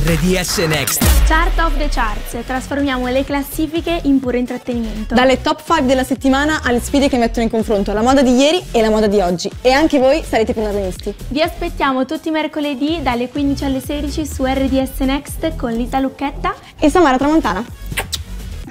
RDS Next. Chart of the Charts, trasformiamo le classifiche in puro intrattenimento. Dalle top 5 della settimana alle sfide che mettono in confronto la moda di ieri e la moda di oggi. E anche voi sarete protagonisti. Vi aspettiamo tutti i mercoledì dalle 15 alle 16 su RDS Next con Lita Lucchetta E Samara Tramontana.